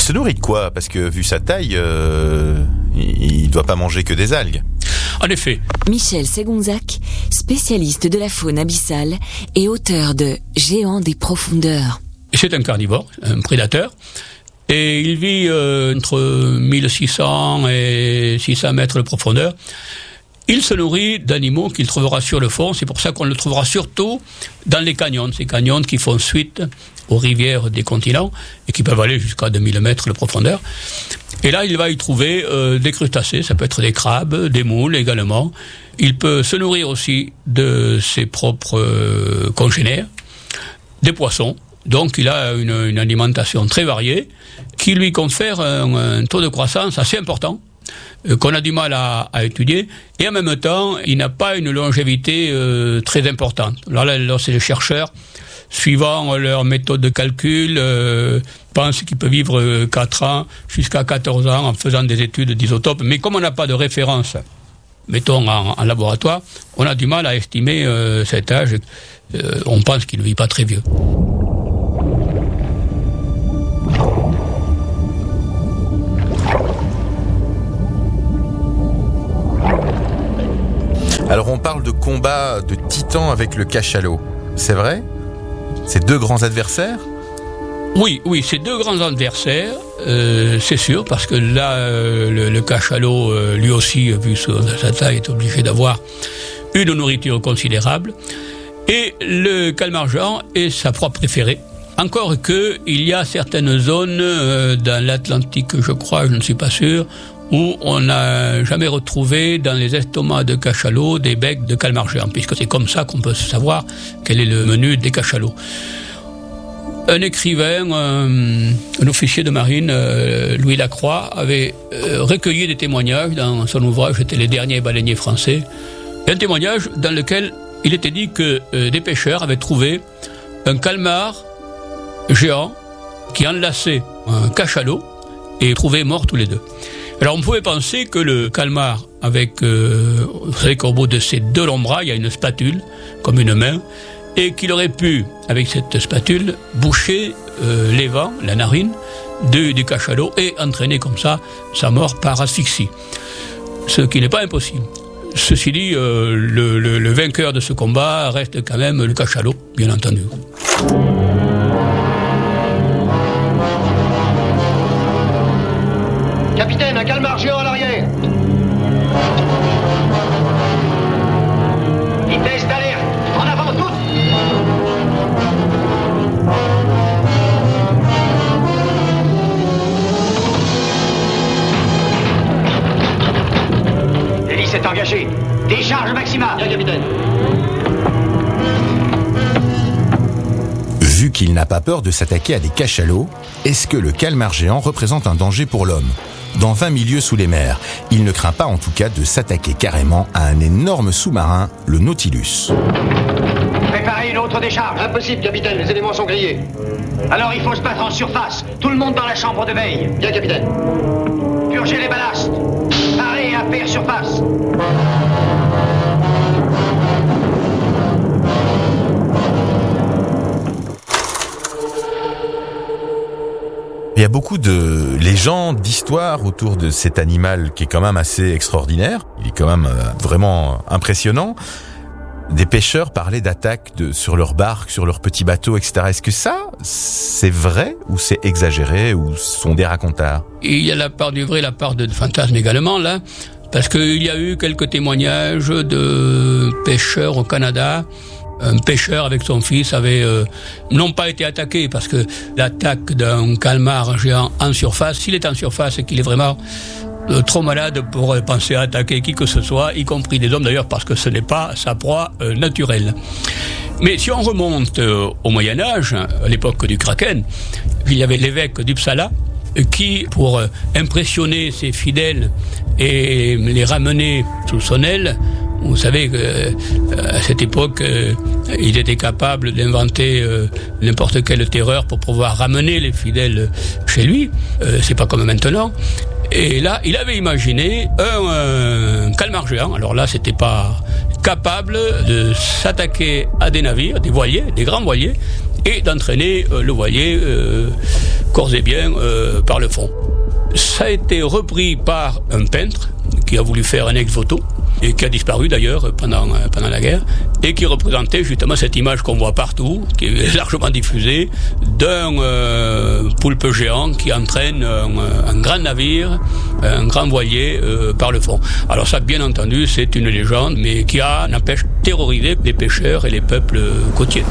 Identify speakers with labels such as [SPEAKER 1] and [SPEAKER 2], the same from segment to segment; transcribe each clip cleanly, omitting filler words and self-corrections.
[SPEAKER 1] se nourrit de quoi? Parce que vu sa taille, il ne doit pas manger que des algues.
[SPEAKER 2] En effet.
[SPEAKER 3] Michel Segonzac, spécialiste de la faune abyssale et auteur de Géant des profondeurs.
[SPEAKER 2] C'est un carnivore, un prédateur. Et il vit entre 1600 et 600 mètres de profondeur. Il se nourrit d'animaux qu'il trouvera sur le fond. C'est pour ça qu'on le trouvera surtout dans les canyons. Ces canyons qui font suite aux rivières des continents et qui peuvent aller jusqu'à 2000 mètres de profondeur. Et là, il va y trouver des crustacés. Ça peut être des crabes, des moules également. Il peut se nourrir aussi de ses propres congénères, des poissons. Donc, il a une alimentation très variée qui lui confère un taux de croissance assez important qu'on a du mal à étudier. Et en même temps, il n'a pas une longévité très importante. Alors là, c'est les chercheurs, suivant leur méthode de calcul, pensent qu'il peut vivre 4 ans jusqu'à 14 ans en faisant des études d'isotopes. Mais comme on n'a pas de référence, mettons en laboratoire, on a du mal à estimer cet âge. On pense qu'il ne vit pas très vieux.
[SPEAKER 1] Alors on parle de combat de titans avec le cachalot, c'est vrai? C'est 2 grands adversaires?
[SPEAKER 2] Oui, c'est 2 grands adversaires, c'est sûr, parce que là, le cachalot, lui aussi, vu sa taille, est obligé d'avoir une nourriture considérable. Et le calmar-géant est sa proie préférée. Encore que, il y a certaines zones dans l'Atlantique, je crois, je ne suis pas sûr, où on n'a jamais retrouvé dans les estomacs de cachalots des becs de calmar-géant, puisque c'est comme ça qu'on peut savoir quel est le menu des cachalots. Un écrivain, un officier de marine, Louis Lacroix, avait recueilli des témoignages dans son ouvrage, c'était Les derniers baleiniers français, un témoignage dans lequel il était dit que des pêcheurs avaient trouvé un calmar géant qui enlaçait un cachalot et trouvait morts tous les 2. Alors on pouvait penser que le calmar, vous savez qu'au bout de ses 2 longs bras, il y a une spatule, comme une main, et qu'il aurait pu, avec cette spatule, boucher les vents, la narine, du cachalot et entraîner comme ça sa mort par asphyxie. Ce qui n'est pas impossible. Ceci dit, le vainqueur de ce combat reste quand même le cachalot, bien entendu.
[SPEAKER 4] Capitaine, un calmar géant à l'arrière. Vitesse d'alerte. En avant, toutes. L'hélice est engagée. Décharge maximale. Bien, capitaine.
[SPEAKER 1] Vu qu'il n'a pas peur de s'attaquer à des cachalots, est-ce que le calmar géant représente un danger pour l'homme? Dans 20 milieux sous les mers, il ne craint pas en tout cas de s'attaquer carrément à un énorme sous-marin, le Nautilus.
[SPEAKER 4] Préparez une autre décharge. Impossible, capitaine, les éléments sont grillés. Alors il faut se battre en surface. Tout le monde dans la chambre de veille. Bien, capitaine. Purgez les ballasts. Parez à faire surface.
[SPEAKER 1] Il y a beaucoup de légendes, d'histoires autour de cet animal qui est quand même assez extraordinaire. Il est quand même vraiment impressionnant. Des pêcheurs parlaient d'attaques sur leurs barques, sur leurs petits bateaux, etc. Est-ce que ça, c'est vrai ou c'est exagéré ou sont des racontards?
[SPEAKER 2] Il y a la part du vrai, la part de fantasme également, là. Parce qu'il y a eu quelques témoignages de pêcheurs au Canada. Un pêcheur avec son fils avait non pas été attaqué parce que l'attaque d'un calmar géant en surface, s'il est en surface et qu'il est vraiment trop malade pour penser à attaquer qui que ce soit, y compris des hommes d'ailleurs, parce que ce n'est pas sa proie naturelle. Mais si on remonte au Moyen-Âge, à l'époque du Kraken, il y avait l'évêque d'Uppsala qui, pour impressionner ses fidèles et les ramener sous son aile, vous savez qu'à cette époque, il était capable d'inventer n'importe quelle terreur pour pouvoir ramener les fidèles chez lui. C'est pas comme maintenant. Et là, il avait imaginé un calmar géant. Alors là, c'était pas capable de s'attaquer à des navires, des voiliers, des grands voiliers, et d'entraîner le voilier corps et bien par le fond. Ça a été repris par un peintre qui a voulu faire un ex-voto et qui a disparu d'ailleurs pendant la guerre et qui représentait justement cette image qu'on voit partout, qui est largement diffusée, d'un poulpe géant qui entraîne un grand navire, un grand voilier par le fond. Alors ça, bien entendu, c'est une légende, mais qui a, n'empêche, terrorisé les pêcheurs et les peuples côtiers.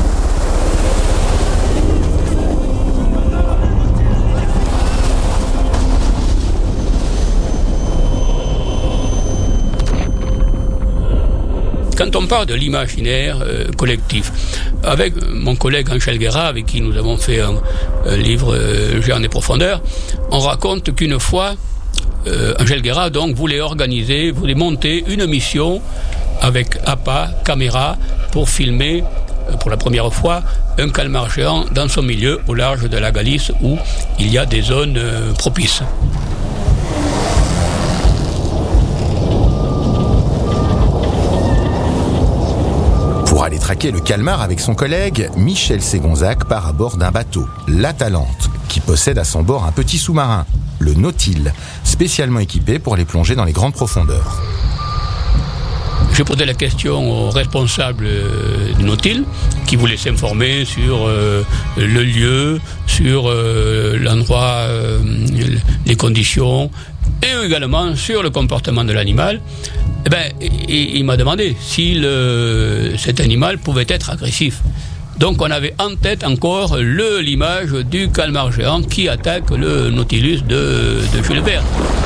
[SPEAKER 2] Quand on parle de l'imaginaire collectif, avec mon collègue Angèle Guérat, avec qui nous avons fait un livre Géant des profondeurs, on raconte qu'une fois, Angèle Guérat donc voulait monter une mission avec appât, caméra, pour filmer pour la première fois un calmar géant dans son milieu au large de la Galice où il y a des zones propices.
[SPEAKER 1] Pour aller traquer le calmar avec son collègue, Michel Ségonzac part à bord d'un bateau, l'Atalante, qui possède à son bord un petit sous-marin, le Nautile, spécialement équipé pour les plonger dans les grandes profondeurs.
[SPEAKER 2] J'ai posé la question au responsable du Nautile, qui voulait s'informer sur le lieu, sur l'endroit, les conditions, et également sur le comportement de l'animal. Eh ben, il m'a demandé si cet animal pouvait être agressif. Donc on avait en tête encore l'image du calmar géant qui attaque le Nautilus de Jules Verne.